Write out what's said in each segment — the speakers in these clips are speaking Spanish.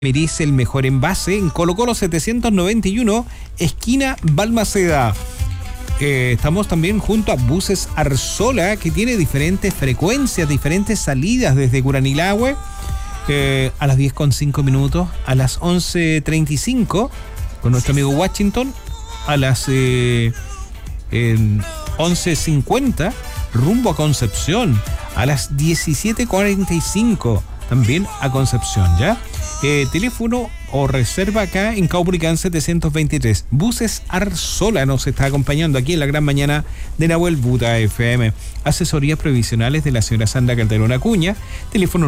Merece el mejor envase en Colo Colo 791, esquina Balmaceda. Estamos también junto a Buses Arzola, que tiene diferentes frecuencias, diferentes salidas desde Curanilahue, a las 10:05, a las 11:35 con nuestro amigo Washington, a las 11:50 rumbo a Concepción, a las 17:45 también a Concepción, ¿ya? Teléfono o reserva acá en Caupolicán 723. Buses Arzola nos está acompañando aquí en la gran mañana de Nahuel Buta FM. Asesorías previsionales de la señora Sandra Calderón Acuña. Teléfono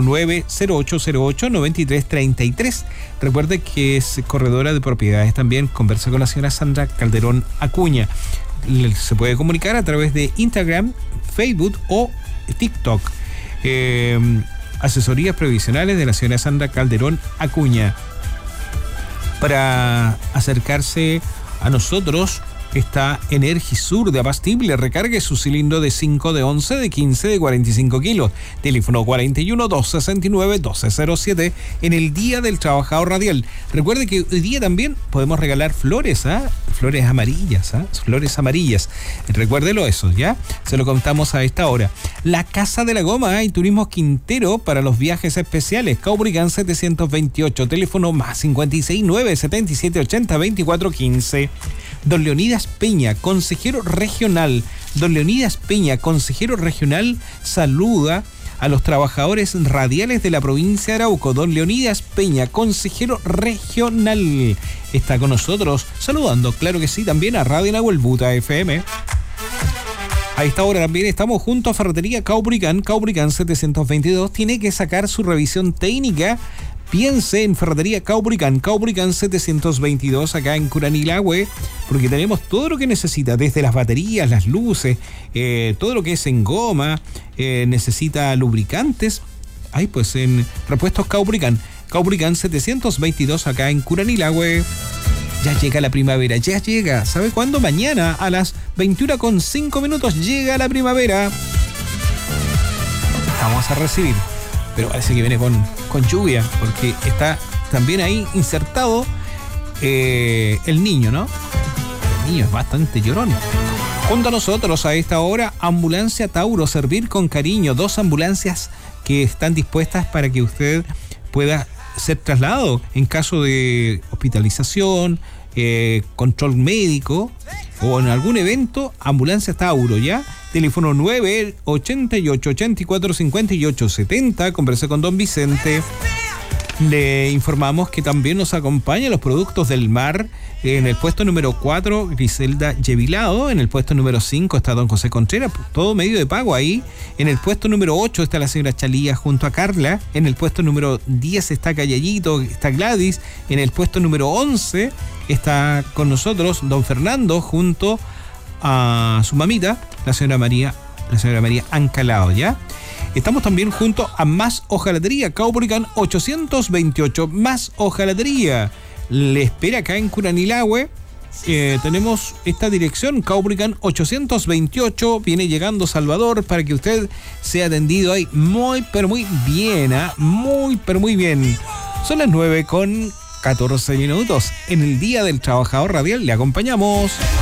90808-9333. Recuerde que es corredora de propiedades también. Conversa con la señora Sandra Calderón Acuña. Se puede comunicar a través de Instagram, Facebook o TikTok. Asesorías previsionales de la señora Sandra Calderón Acuña. Para acercarse a nosotros está Energisur de Abastible. Recargue su cilindro de 5, de 11, de 15, de 45 kilos. Teléfono 41-269-1207 en el Día del Trabajador Radial. Recuerde que hoy día también podemos regalar flores, flores amarillas, flores amarillas. Recuérdelo eso, ¿ya? Se lo contamos a esta hora. La Casa de la Goma y Turismo Quintero para los viajes especiales. Caupolicán 728, teléfono más 569-7780-2415. Don Leonidas Peña, consejero regional. Don Leonidas Peña, consejero regional, saluda a los trabajadores radiales de la provincia de Arauco. Don Leonidas Peña, consejero regional, está con nosotros saludando, claro que sí, también a Radio Nahuel Buta FM. A esta hora también estamos junto a Ferretería Caupolicán. Caupolicán 722 tiene que sacar su revisión técnica. Piense en Ferretería Caupolicán, Caupolicán 722 acá en Curanilahue, porque tenemos todo lo que necesita, desde las baterías, las luces, todo lo que es en goma, necesita lubricantes. Pues en Repuestos Caupolicán, Caupolicán 722 acá en Curanilahue. Ya llega la primavera, ya llega. ¿Sabe cuándo? Mañana a las 21:05 llega la primavera. Vamos a recibir, pero parece que viene con lluvia, porque está también ahí insertado el niño, ¿no? El niño es bastante llorón. Junto a nosotros a esta hora, Ambulancia Tauro, servir con cariño. 2 ambulancias que están dispuestas para que usted pueda ser trasladado en caso de hospitalización, control médico o en algún evento. Ambulancia Tauro, ¿ya? Teléfono 988-84-58-70. Conversé con don Vicente. Le informamos que también nos acompañan los productos del mar. En el puesto número 4, Griselda Yevilado. En el puesto número 5 está don José Contreras, todo medio de pago ahí. En el puesto número 8 está la señora Chalía junto a Carla. En el puesto número 10 está Callayito, está Gladys. En el puesto número 11 está con nosotros don Fernando junto a su mamita, la señora María Ancalao, ¿ya? Estamos también junto a Más Hojalatería, Caupolicán 828, Más Hojalatería. Le espera acá en Curanilahue. Tenemos esta dirección, Caupolicán 828, viene llegando Salvador para que usted sea atendido ahí muy, pero muy bien, muy, pero muy bien. Son las 9:14 en el Día del Trabajador Radial, le acompañamos.